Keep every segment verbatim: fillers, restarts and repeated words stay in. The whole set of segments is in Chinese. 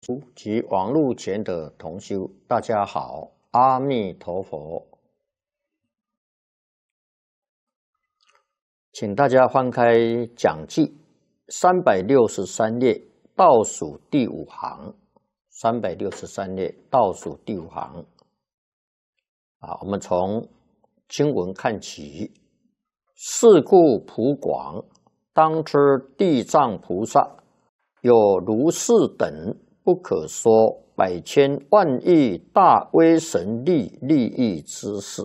及网络前的同修，大家好，阿弥陀佛。请大家翻开讲记三百六十三页倒数第五行，三百六十三页倒数第五行。啊，我们从经文看起。是故普广，当知地藏菩萨有如是等不可说百千万亿大威神力利益之事。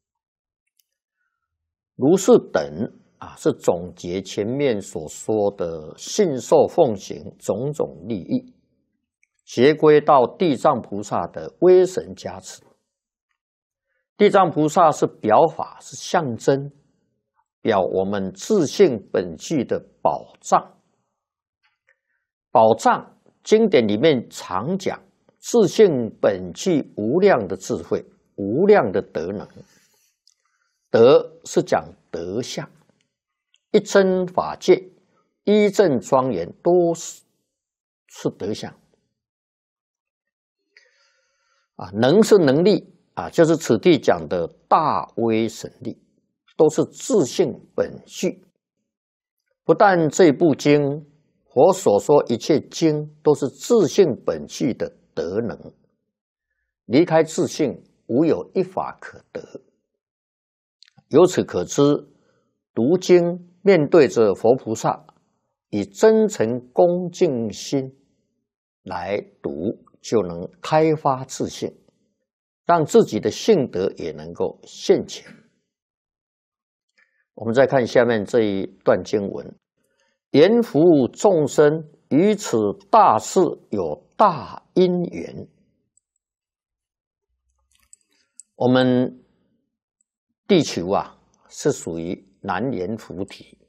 如是等啊，是总结前面所说的信受奉行种种利益，结归到地藏菩萨的威神加持。地藏菩萨是表法，是象征，表我们自性本具的宝藏。宝藏经典里面常讲，自性本具无量的智慧，无量的德能。德是讲德相，一真法界，一正庄严，都是是德相。啊，能是能力啊，就是此地讲的大威神力，都是自性本具。不但这部经，佛所说一切经都是自性本具的德能，离开自性，无有一法可得。由此可知，读经面对着佛菩萨，以真诚恭敬心来读，就能开发自性，让自己的性德也能够现前。我们再看下面这一段经文：言服务众生于此大事有大因缘。我们地球啊，是属于南阎浮提。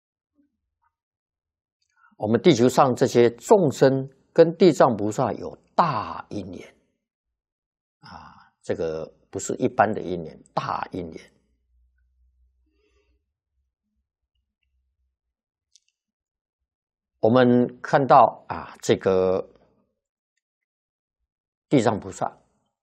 我们地球上这些众生跟地藏菩萨有大因缘啊，这个不是一般的因缘，大因缘。我们看到啊，这个地藏菩萨，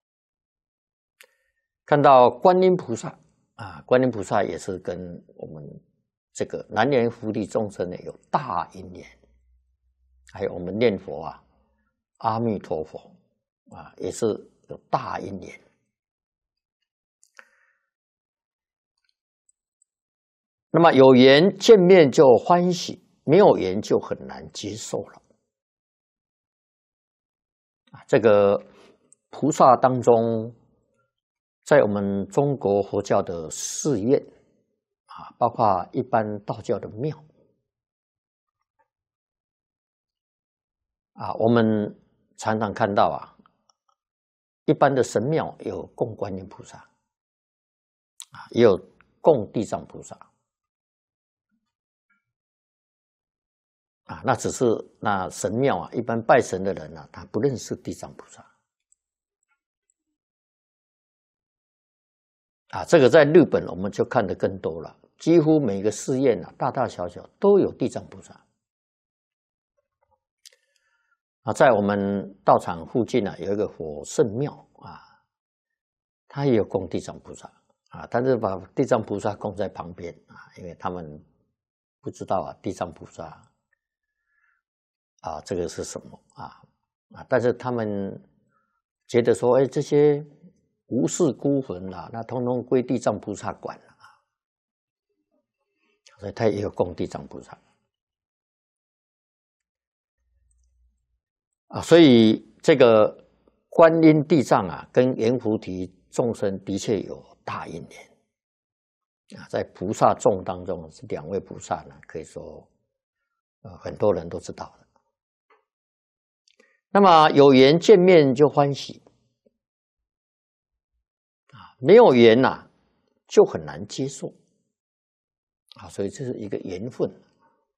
看到观音菩萨啊，观音菩萨也是跟我们这个南阎浮提众生呢有大因缘。还有我们念佛啊，阿弥陀佛啊，也是有大因缘。那么有缘见面就欢喜，没有缘就很难接受了。这个菩萨当中，在我们中国佛教的寺院啊，包括一般道教的庙啊，我们常常看到啊，一般的神庙有供观音菩萨啊，也有供地藏菩萨。啊，那只是那神庙啊，一般拜神的人啊，他不认识地藏菩萨。啊，这个在日本我们就看得更多了，几乎每个寺院啊，大大小小都有地藏菩萨。啊，在我们道场附近啊，有一个火圣庙啊，它也有供地藏菩萨啊，但是把地藏菩萨供在旁边啊，因为他们不知道啊，地藏菩萨。啊，这个是什么啊？啊，但是他们觉得说，哎，这些无事孤魂啦、啊，那通通归地藏菩萨管了啊。所以他也有供地藏菩萨啊。所以这个观音地藏啊，跟阎浮提众生的确有大因缘啊。在菩萨众当中，这两位菩萨呢，可以说，呃，很多人都知道的。那么有缘见面就欢喜啊，没有缘呐、啊，就很难接受啊，所以这是一个缘分